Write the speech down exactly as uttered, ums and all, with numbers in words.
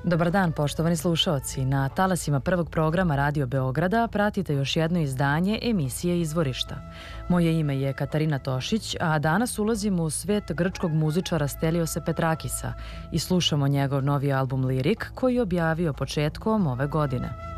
Dobar dan, poštovani slušaoci. Na talasima prvog programa Radio Beograda pratite još jedno izdanje emisije Izvorišta. Moje ime je Katarina Tošić, a danas ulazimo u svet grčkog muzičara Steliose Petrakisa i slušamo njegov novi album Lirik koji je objavio početkom ove godine.